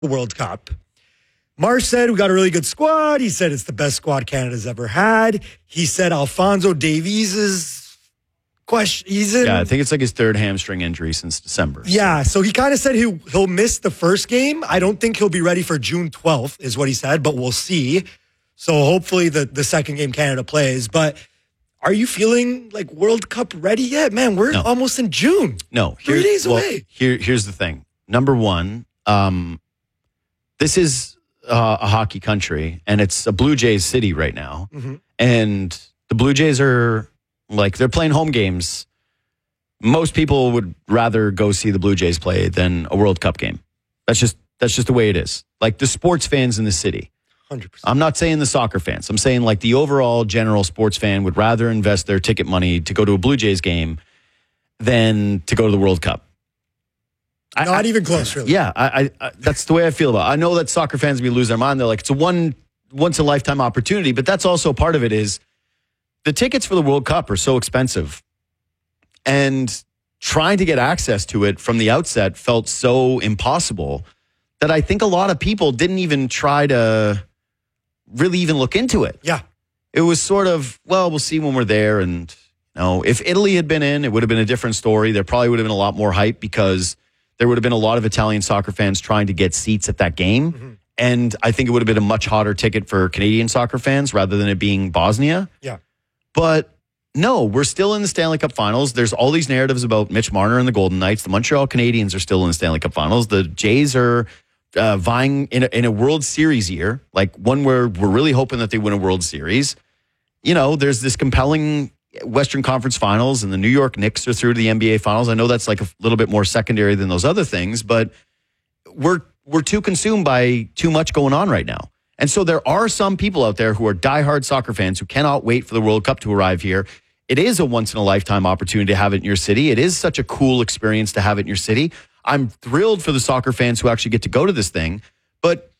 World Cup. Marsh said we got a really good squad. He said it's the best squad Canada's ever had. He said Alphonso Davies is question. Yeah, I think it's like his third hamstring injury since December. Yeah, so he kind of said he'll miss the first game. I don't think he'll be ready for June 12th is what he said, but we'll see. So hopefully the second game Canada plays. But are you feeling like World Cup ready yet? Man, we're almost in June. No. 3 days away. Here's the thing. Number one, this is a hockey country, and it's a Blue Jays city right now. Mm-hmm. And the Blue Jays are, like, they're playing home games. Most people would rather go see the Blue Jays play than a World Cup game. That's just the way it is. Like, the sports fans in the city. 100%. I'm not saying the soccer fans. I'm saying, like, the overall general sports fan would rather invest their ticket money to go to a Blue Jays game than to go to the World Cup. Not even close, really. Yeah, I that's the way I feel about it. I know that soccer fans may lose their mind. They're like, it's a once-in-a-lifetime opportunity, but that's also part of it is the tickets for the World Cup are so expensive. And trying to get access to it from the outset felt so impossible that I think a lot of people didn't even try to really even look into it. Yeah. It was sort of, well, we'll see when we're there. And if Italy had been in, it would have been a different story. There probably would have been a lot more hype because there would have been a lot of Italian soccer fans trying to get seats at that game. Mm-hmm. And I think it would have been a much hotter ticket for Canadian soccer fans rather than it being Bosnia. Yeah. But no, we're still in the Stanley Cup Finals. There's all these narratives about Mitch Marner and the Golden Knights. The Montreal Canadiens are still in the Stanley Cup Finals. The Jays are vying in a World Series year, like one where we're really hoping that they win a World Series. There's this compelling Western Conference Finals, and the New York Knicks are through to the NBA Finals. I know that's like a little bit more secondary than those other things, but we're too consumed by too much going on right now. And so there are some people out there who are diehard soccer fans who cannot wait for the World Cup to arrive here. It is a once-in-a-lifetime opportunity to have it in your city. It is such a cool experience to have it in your city. I'm thrilled for the soccer fans who actually get to go to this thing. But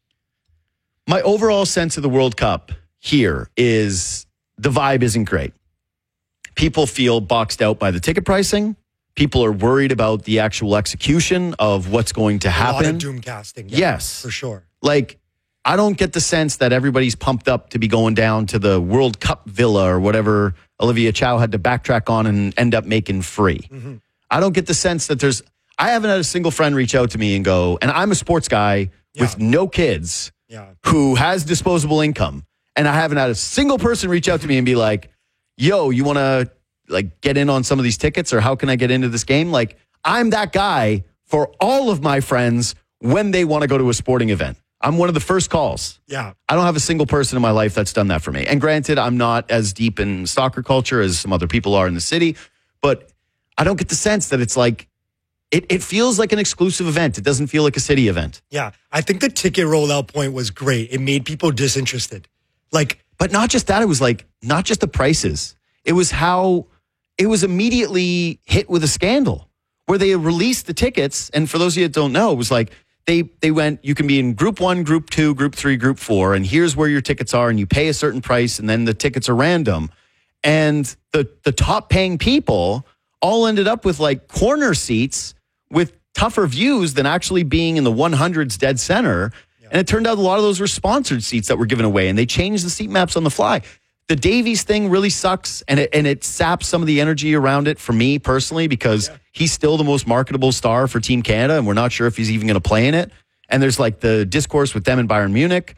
my overall sense of the World Cup here is the vibe isn't great. People feel boxed out by the ticket pricing. People are worried about the actual execution of what's going to happen. A lot of doom casting. Yeah, yes. For sure. Like, I don't get the sense that everybody's pumped up to be going down to the World Cup Villa or whatever Olivia Chow had to backtrack on and end up making free. Mm-hmm. I don't get the sense that I haven't had a single friend reach out to me and go, and I'm a sports guy with no kids who has disposable income. And I haven't had a single person reach out to me and be like, yo, you want to like get in on some of these tickets, or how can I get into this game? Like, I'm that guy for all of my friends when they want to go to a sporting event. I'm one of the first calls. Yeah. I don't have a single person in my life that's done that for me. And granted, I'm not as deep in soccer culture as some other people are in the city, but I don't get the sense that it's like, it feels like an exclusive event. It doesn't feel like a city event. Yeah. I think the ticket rollout point was great. It made people disinterested. But not just that, it was like, not just the prices. It was how it was immediately hit with a scandal where they released the tickets. And for those of you that don't know, it was like, they went, you can be in group 1, group 2, group 3, group 4, and here's where your tickets are, and you pay a certain price, and then the tickets are random. And the top paying people all ended up with like corner seats with tougher views than actually being in the 100s dead center. Yeah. And it turned out a lot of those were sponsored seats that were given away, and they changed the seat maps on the fly. The Davies thing really sucks, and it saps some of the energy around it for me personally, because he's still the most marketable star for Team Canada, and we're not sure if he's even going to play in it. And there's like the discourse with them in Bayern Munich.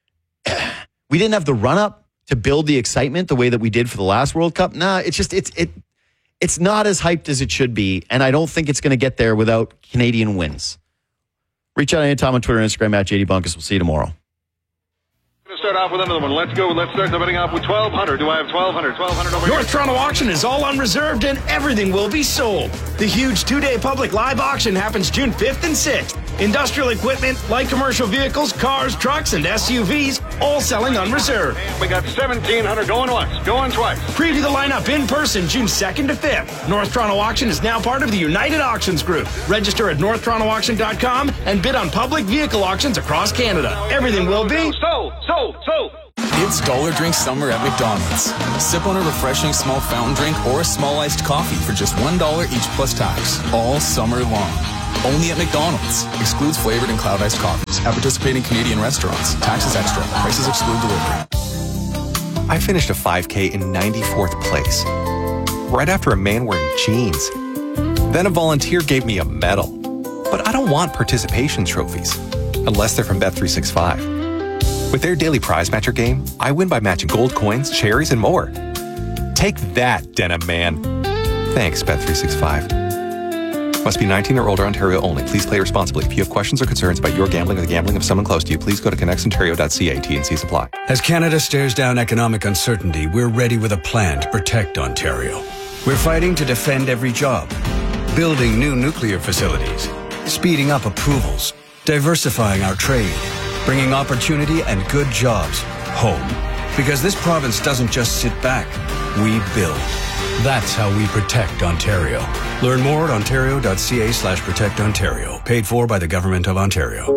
We didn't have the run-up to build the excitement the way that we did for the last World Cup. Nah, it's just it's not as hyped as it should be, and I don't think it's going to get there without Canadian wins. Reach out anytime on Twitter and Instagram at JD Bunkus. We'll see you tomorrow. Going to start off with another one. Let's go. Let's start the betting off with 1,200. Do I have 1,200? 1,200 over North Toronto Auction is all unreserved and everything will be sold. The huge 2-day public live auction happens June 5th and 6th. Industrial equipment, light commercial vehicles, cars, trucks, and SUVs, all selling unreserved. And we got 1,700 going once, going twice. Preview the lineup in person June 2nd to 5th. North Toronto Auction is now part of the United Auctions Group. Register at northtorontoauction.com and bid on public vehicle auctions across Canada. Everything will be sold. It's Dollar Drink Summer at McDonald's. Sip on a refreshing small fountain drink or a small iced coffee for just $1 each plus tax all summer long. Only at McDonald's. Excludes flavored and cloud iced coffees. At participating Canadian restaurants. Taxes extra. Prices exclude delivery. I finished a 5K in 94th place, right after a man wearing jeans. Then a volunteer gave me a medal. But I don't want participation trophies, unless they're from Bet365. With their daily prize matcher game, I win by matching gold coins, cherries, and more. Take that, Denim Man. Thanks, Bet365. Must be 19 or older, Ontario only. Please play responsibly. If you have questions or concerns about your gambling or the gambling of someone close to you, please go to connectsontario.ca. T&Cs apply. As Canada stares down economic uncertainty, we're ready with a plan to protect Ontario. We're fighting to defend every job, building new nuclear facilities, speeding up approvals, diversifying our trade, bringing opportunity and good jobs home. Because this province doesn't just sit back, we build. That's how we protect Ontario. Learn more at ontario.ca/protectontario. Paid for by the Government of Ontario.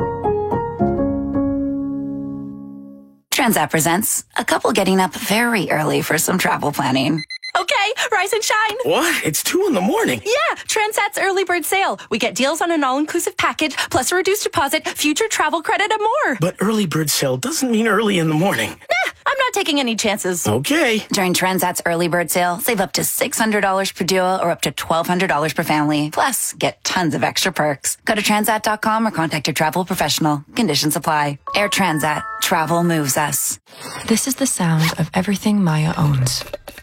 Transat presents a couple getting up very early for some travel planning. Okay, rise and shine. What? It's 2 in the morning. Yeah, Transat's early bird sale. We get deals on an all-inclusive package, plus a reduced deposit, future travel credit, and more. But early bird sale doesn't mean early in the morning. Nah, I'm not taking any chances. Okay. During Transat's early bird sale, save up to $600 per duo or up to $1,200 per family. Plus, get tons of extra perks. Go to Transat.com or contact your travel professional. Conditions apply. Air Transat. Travel moves us. This is the sound of everything Maya owns.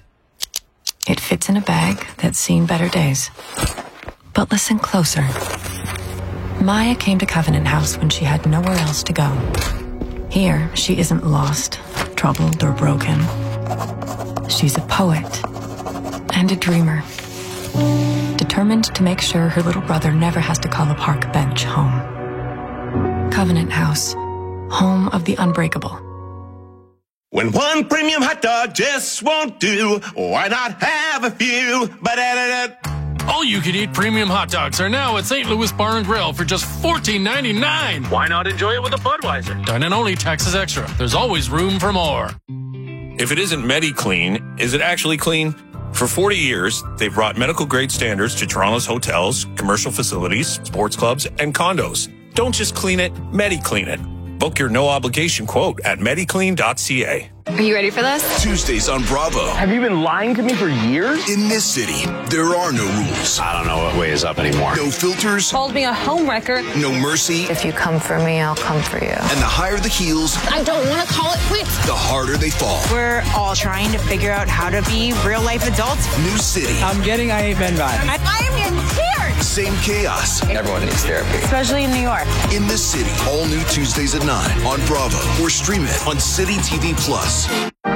It fits in a bag that's seen better days. But listen closer. Maya came to Covenant House when she had nowhere else to go. Here, she isn't lost, troubled, or broken. She's a poet and a dreamer, determined to make sure her little brother never has to call a park bench home. Covenant House, home of the unbreakable. When one premium hot dog just won't do, why not have a few? All you can eat premium hot dogs are now at St. Louis Bar and Grill for just $14.99. Why not enjoy it with a Budweiser? Dine and only, taxes extra. There's always room for more. If it isn't MediClean, is it actually clean? For 40 years, they've brought medical grade standards to Toronto's hotels, commercial facilities, sports clubs, and condos. Don't just clean it, MediClean it. Book your no-obligation quote at mediclean.ca. Are you ready for this? Tuesdays on Bravo. Have you been lying to me for years? In this city, there are no rules. I don't know what way is up anymore. No filters. Called me a homewrecker. No mercy. If you come for me, I'll come for you. And the higher the heels, I don't want to call it quits. the harder they fall. We're all trying to figure out how to be real-life adults. New city. I'm getting I Ain't Been Bad. I am in tears. Same chaos. Everyone needs therapy. Especially in New York. In this city, all new Tuesdays at 9 on Bravo or stream it on City TV Plus.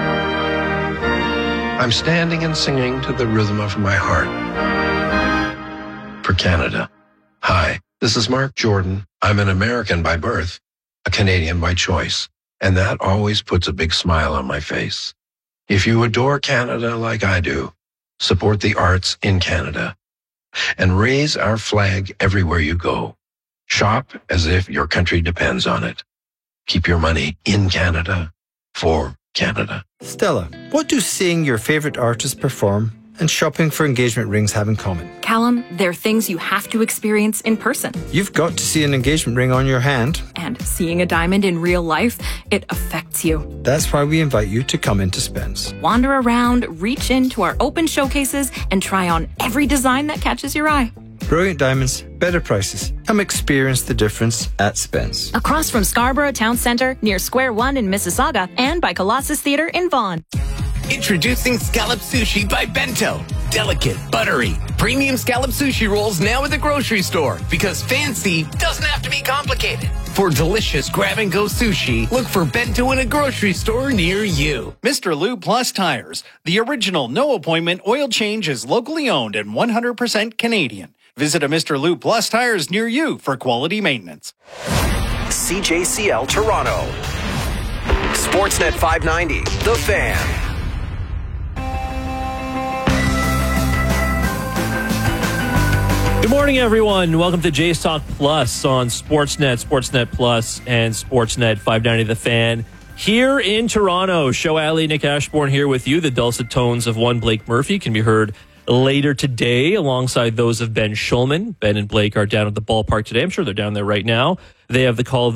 I'm standing and singing to the rhythm of my heart. For Canada. Hi, this is Mark Jordan. I'm an American by birth, a Canadian by choice, and that always puts a big smile on my face. If you adore Canada like I do, support the arts in Canada and raise our flag everywhere you go. Shop as if your country depends on it. Keep your money in Canada for Canada. Stella, what do seeing your favorite artists perform and shopping for engagement rings have in common? Callum, they're things you have to experience in person. You've got to see an engagement ring on your hand. And seeing a diamond in real life, it affects you. That's why we invite you to come into Spence. Wander around, reach into our open showcases, and try on every design that catches your eye. Brilliant diamonds, better prices. Come experience the difference at Spence. Across from Scarborough Town Centre, near Square One in Mississauga, and by Colossus Theatre in Vaughan. Introducing Scallop Sushi by Bento. Delicate, buttery, premium scallop sushi rolls now at the grocery store because fancy doesn't have to be complicated. For delicious grab-and-go sushi, look for Bento in a grocery store near you. Mr. Lube Plus Tires. The original no-appointment oil change is locally owned and 100% Canadian. Visit a Mr. Lube Plus Tires near you for quality maintenance. CJCL Toronto. Sportsnet 590, The Fan. Good morning, everyone. Welcome to Jays Talk Plus on Sportsnet, Sportsnet Plus, and Sportsnet 590 The Fan. Here in Toronto, Show Alley, Nick Ashbourne here with you. The dulcet tones of one Blake Murphy can be heard later today alongside those of Ben Schulman. Ben and Blake are down at the ballpark today. I'm sure they're down there right now. They have the call of